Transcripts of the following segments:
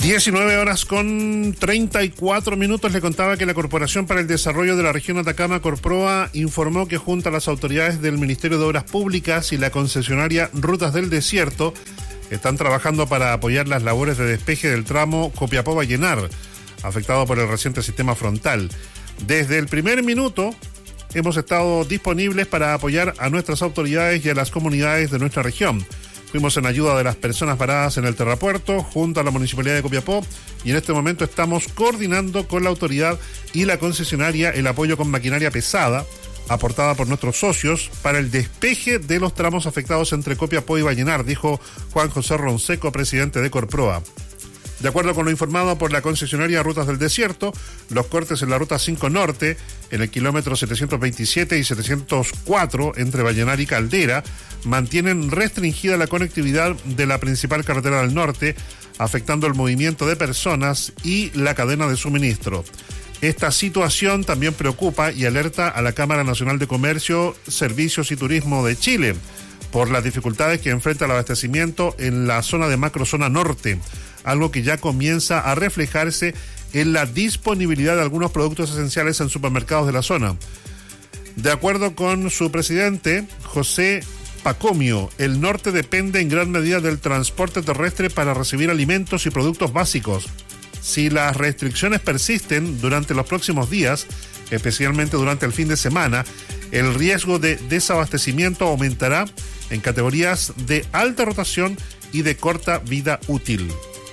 19:34. Le contaba que la Corporación para el Desarrollo de la Región Atacama, Corproa, informó que junto a las autoridades del Ministerio de Obras Públicas y la concesionaria Rutas del Desierto están trabajando para apoyar las labores de despeje del tramo Copiapó-Vallenar, afectado por el reciente sistema frontal. Desde el primer minuto hemos estado disponibles para apoyar a nuestras autoridades y a las comunidades de nuestra región. Fuimos en ayuda de las personas varadas en el terrapuerto junto a la Municipalidad de Copiapó y en este momento estamos coordinando con la autoridad y la concesionaria el apoyo con maquinaria pesada aportada por nuestros socios para el despeje de los tramos afectados entre Copiapó y Vallenar, dijo Juan José Ronseco, presidente de Corproa. De acuerdo con lo informado por la concesionaria Rutas del Desierto, los cortes en la Ruta 5 Norte, en el kilómetro 727 y 704 entre Vallenar y Caldera, mantienen restringida la conectividad de la principal carretera del norte, afectando el movimiento de personas y la cadena de suministro. Esta situación también preocupa y alerta a la Cámara Nacional de Comercio, Servicios y Turismo de Chile por las dificultades que enfrenta el abastecimiento en la zona de macrozona norte, algo que ya comienza a reflejarse en la disponibilidad de algunos productos esenciales en supermercados de la zona. De acuerdo con su presidente, José Pacomio, el norte depende en gran medida del transporte terrestre para recibir alimentos y productos básicos. Si las restricciones persisten durante los próximos días, especialmente durante el fin de semana, el riesgo de desabastecimiento aumentará en categorías de alta rotación y de corta vida útil.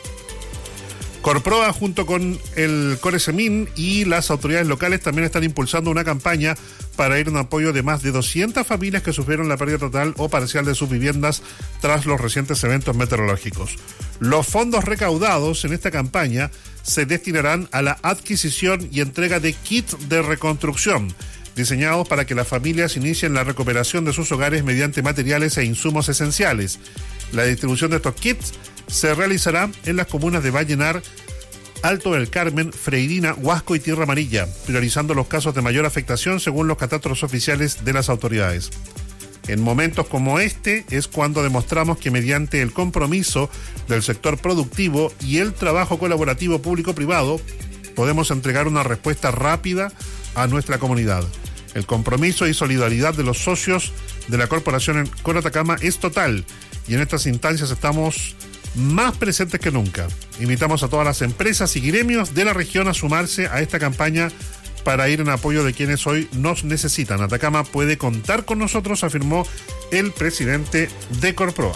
Corproa, junto con el Coresemin y las autoridades locales, también están impulsando una campaña para ir en apoyo de más de 200 familias que sufrieron la pérdida total o parcial de sus viviendas tras los recientes eventos meteorológicos. Los fondos recaudados en esta campaña se destinarán a la adquisición y entrega de kits de reconstrucción, diseñados para que las familias inicien la recuperación de sus hogares mediante materiales e insumos esenciales. La distribución de estos kits se realizará en las comunas de Vallenar, Alto del Carmen, Freirina, Huasco y Tierra Amarilla, priorizando los casos de mayor afectación según los catastros oficiales de las autoridades. En momentos como este es cuando demostramos que mediante el compromiso del sector productivo y el trabajo colaborativo público-privado podemos entregar una respuesta rápida a nuestra comunidad. El compromiso y solidaridad de los socios de la corporación con Atacama es total y en estas instancias estamos más presentes que nunca. Invitamos a todas las empresas y gremios de la región a sumarse a esta campaña para ir en apoyo de quienes hoy nos necesitan. Atacama puede contar con nosotros, afirmó el presidente de Corproa.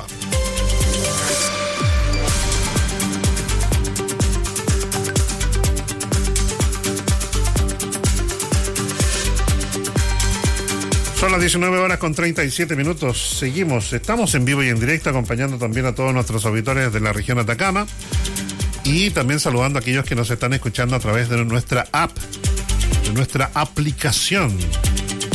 Son las 19:37. Seguimos, estamos en vivo y en directo acompañando también a todos nuestros auditores de la región Atacama y también saludando a aquellos que nos están escuchando a través de nuestra app, de nuestra aplicación